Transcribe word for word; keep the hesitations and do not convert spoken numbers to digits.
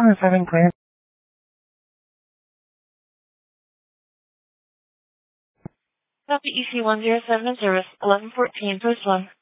oh seven clear. Copy E C one zero seven service eleven fourteen, post one.